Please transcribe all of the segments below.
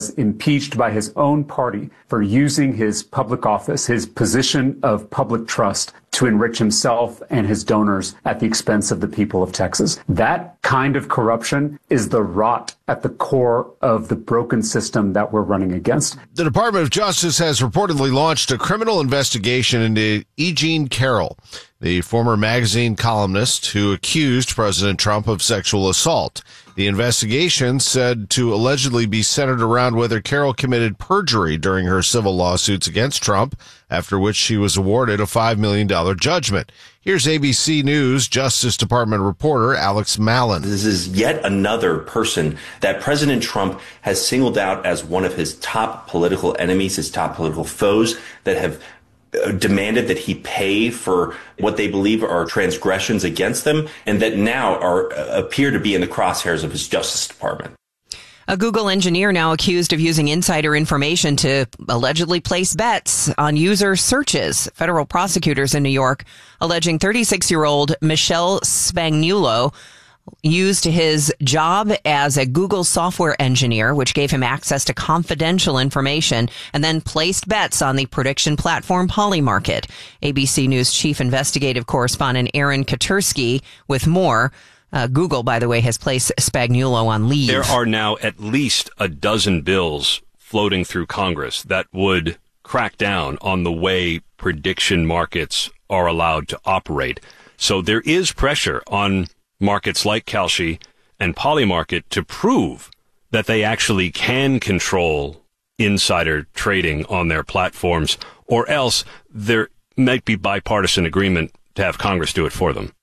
impeached by his own party for using his public office, his position of public trust, to enrich himself and his donors at the expense of the people of Texas. That kind of corruption is the rot at the core of the broken system that we're running against. The Department of Justice has reportedly launched a criminal investigation into E. Jean Carroll, the former magazine columnist who accused President Trump of sexual assault. The investigation said to allegedly be centered around whether Carroll committed perjury during her civil lawsuits against Trump, after which she was awarded a $5 million judgment. Here's ABC News Justice Department reporter Alex Mallon. This is yet another person that President Trump has singled out as one of his top political enemies, his top political foes that have demanded that he pay for what they believe are transgressions against them, and that now appear to be in the crosshairs of his Justice Department. A Google engineer now accused of using insider information to allegedly place bets on user searches. Federal prosecutors in New York alleging 36-year-old Michelle Spagnuolo used his job as a Google software engineer, which gave him access to confidential information, and then placed bets on the prediction platform Polymarket. ABC News chief investigative correspondent Aaron Katersky with more. Google, by the way, has placed Spagnuolo on leave. There are now at least a dozen bills floating through Congress that would crack down on the way prediction markets are allowed to operate. So there is pressure on markets like Kalshi and Polymarket to prove that they actually can control insider trading on their platforms, or else there might be bipartisan agreement to have Congress do it for them.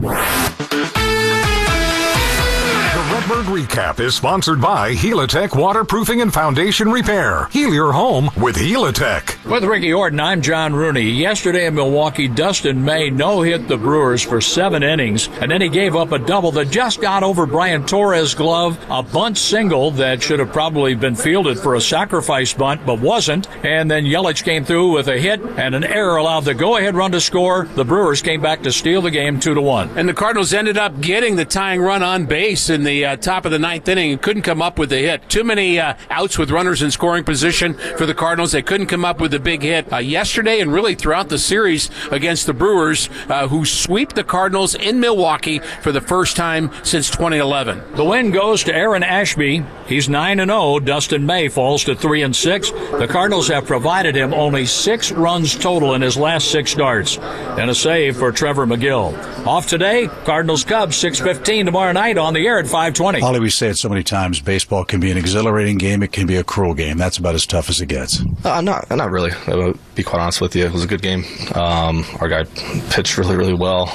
Redbird Recap is sponsored by Helitech Waterproofing and Foundation Repair. Heal your home with Helitech. With Ricky Orton, I'm John Rooney. Yesterday in Milwaukee, Dustin May no-hit the Brewers for 7 innings, and then he gave up a double that just got over Brian Torres' glove, a bunt single that should have probably been fielded for a sacrifice bunt, but wasn't, and then Yelich came through with a hit, and an error allowed the go-ahead run to score. The Brewers came back to steal the game 2-1. And the Cardinals ended up getting the tying run on base in the top of the 9th inning and couldn't come up with a hit. Too many outs with runners in scoring position for the Cardinals. They couldn't come up with a big hit yesterday and really throughout the series against the Brewers, who sweep the Cardinals in Milwaukee for the first time since 2011. The win goes to Aaron Ashby. He's 9-0. Dustin May falls to 3-6. The Cardinals have provided him only 6 runs total in his last 6 starts, and a save for Trevor McGill. Off today, Cardinals-Cubs 6:15 tomorrow night on the air at 5:20. Holly, we say it so many times, baseball can be an exhilarating game. It can be a cruel game. That's about as tough as it gets. Not really. I'll be quite honest with you. It was a good game. Our guy pitched really, really well.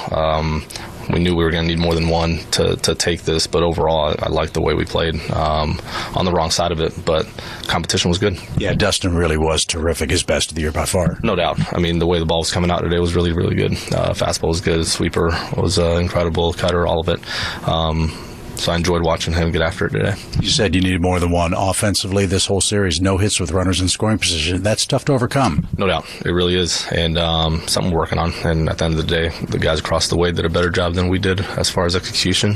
We knew we were going to need more than one to take this, but overall, I liked the way we played on the wrong side of it, but competition was good. Yeah, Dustin really was terrific. His best of the year by far. No doubt. I mean, the way the ball was coming out today was really, really good. Fastball was good. Sweeper was incredible. Cutter, all of it. So I enjoyed watching him get after it today. You said you needed more than one offensively this whole series. No hits with runners in scoring position. That's tough to overcome. No doubt. It really is. And something we're working on. And at the end of the day, the guys across the way did a better job than we did as far as execution.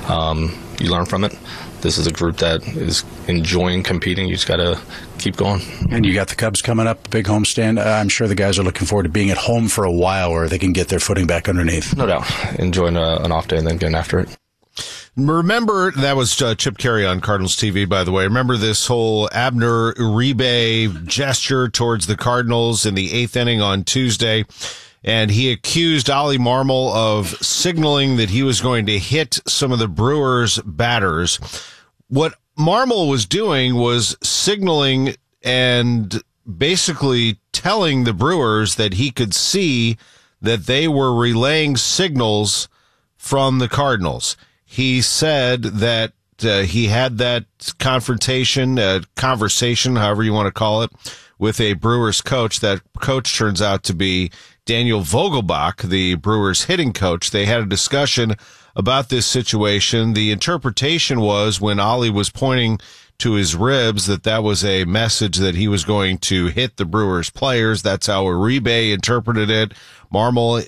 You learn from it. This is a group that is enjoying competing. You just got to keep going. And you got the Cubs coming up, big homestand. I'm sure the guys are looking forward to being at home for a while where they can get their footing back underneath. No doubt. Enjoying an off day and then getting after it. Remember, that was Chip Carey on Cardinals TV, by the way. Remember this whole Abner Uribe gesture towards the Cardinals in the 8th inning on Tuesday? And he accused Ollie Marmol of signaling that he was going to hit some of the Brewers' batters. What Marmol was doing was signaling and basically telling the Brewers that he could see that they were relaying signals from the Cardinals. He said that he had that conversation, however you want to call it, with a Brewers coach. That coach turns out to be Daniel Vogelbach, the Brewers hitting coach. They had a discussion about this situation. The interpretation was when Ollie was pointing to his ribs that was a message that he was going to hit the Brewers players. That's how Uribe interpreted it. Marmol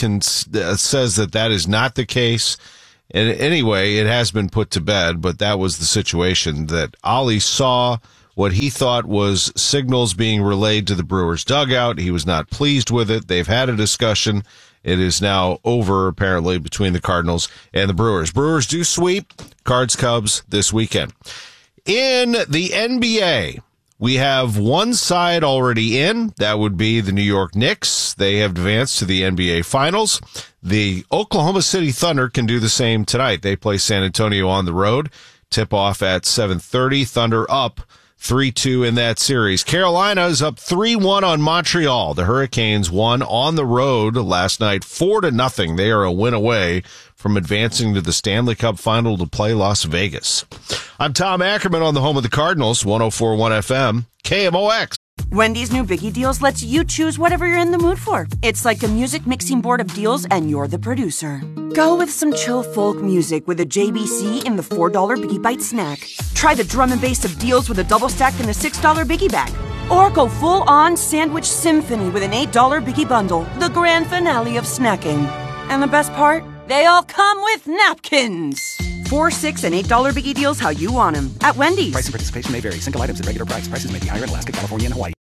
says that is not the case. And anyway, it has been put to bed, but that was the situation that Ollie saw what he thought was signals being relayed to the Brewers dugout. He was not pleased with it. They've had a discussion. It is now over, apparently, between the Cardinals and the Brewers. Brewers do sweep Cards-Cubs this weekend. In the NBA, we have one side already in. That would be the New York Knicks. They have advanced to the NBA Finals. The Oklahoma City Thunder can do the same tonight. They play San Antonio on the road. Tip off at 7:30. Thunder up 3-2 in that series. Carolina is up 3-1 on Montreal. The Hurricanes won on the road last night 4-0. They are a win away from advancing to the Stanley Cup Final to play Las Vegas. I'm Tom Ackerman on the home of the Cardinals, 104.1 FM, KMOX. Wendy's new Biggie Deals lets you choose whatever you're in the mood for. It's like a music mixing board of deals, and you're the producer. Go with some chill folk music with a JBC in the $4 Biggie Bite snack. Try the drum and bass of deals with a double stack in the $6 Biggie Bag. Or go full-on sandwich symphony with an $8 Biggie Bundle, the grand finale of snacking. And the best part? They all come with napkins. $4, $6, and $8 Biggie Deals how you want them. At Wendy's. Price and participation may vary. Single items at regular price. Prices may be higher in Alaska, California, and Hawaii.